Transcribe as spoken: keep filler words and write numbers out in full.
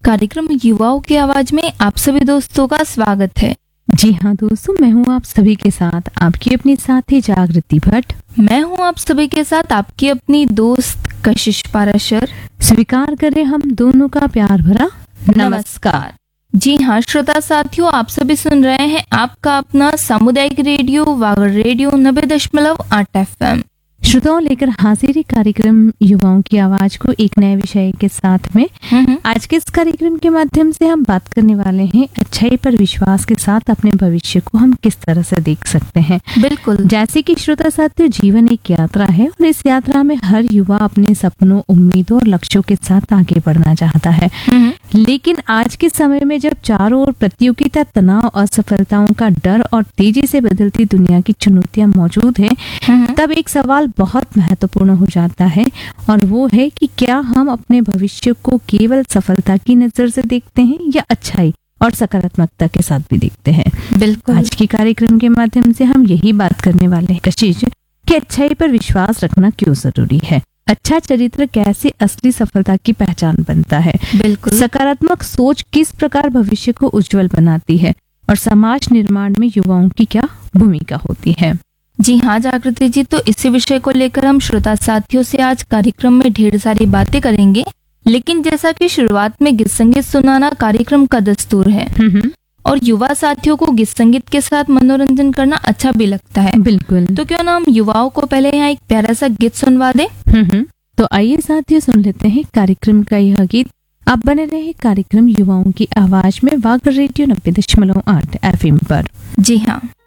कार्यक्रम युवाओं की आवाज में आप सभी दोस्तों का स्वागत है। जी हाँ दोस्तों, मैं हूँ आप सभी के साथ आपकी अपनी साथी जागृति भट्ट। मैं हूँ आप सभी के साथ आपकी अपनी दोस्त कशिश पाराशर। स्वीकार करें हम दोनों का प्यार भरा नमस्कार। जी हाँ श्रोता साथियों, आप सभी सुन रहे हैं आपका अपना सामुदायिक रेडियो वागड़ रेडियो नब्बे दशमलव आठ एफ एम। श्रोताओं, लेकर हाजिर कार्यक्रम युवाओं की आवाज को एक नए विषय के साथ में। आज के इस कार्यक्रम के माध्यम से हम बात करने वाले हैं अच्छाई पर विश्वास के साथ अपने भविष्य को हम किस तरह से देख सकते हैं। बिल्कुल, जैसे कि श्रोता साथियों, जीवन एक यात्रा है और इस यात्रा में हर युवा अपने सपनों, उम्मीदों और लक्ष्यों के साथ आगे बढ़ना चाहता है। लेकिन आज के समय में जब चारों ओर प्रतियोगिता, तनाव, असफलताओं का डर और तेजी से बदलती दुनिया की चुनौतियां मौजूद है, तब एक सवाल बहुत महत्वपूर्ण हो जाता है और वो है कि क्या हम अपने भविष्य को केवल सफलता की नजर से देखते हैं या अच्छाई और सकारात्मकता के साथ भी देखते हैं। बिल्कुल। आज के कार्यक्रम के माध्यम से हम यही बात करने वाले हैं कशिश, कि अच्छाई पर विश्वास रखना क्यों जरूरी है, अच्छा चरित्र कैसे असली सफलता की पहचान बनता है, बिल्कुल, सकारात्मक सोच किस प्रकार भविष्य को उज्जवल बनाती है और समाज निर्माण में युवाओं की क्या भूमिका होती है। जी हाँ जागृति जी, तो इसी विषय को लेकर हम श्रोता साथियों से आज कार्यक्रम में ढेर सारी बातें करेंगे। लेकिन जैसा कि शुरुआत में गीत संगीत सुनाना कार्यक्रम का दस्तूर है और युवा साथियों को गीत संगीत के साथ मनोरंजन करना अच्छा भी लगता है। बिल्कुल, तो क्यों ना हम युवाओं को पहले यहाँ एक प्यारा सा गीत सुनवा दे। तो आइए साथियों, सुन लेते हैं कार्यक्रम का यह गीत। आप बने रहे कार्यक्रम युवाओं की आवाज में वागड़ रेडियो नब्बे दशमलव आठ एफ एम पर। जी हाँ।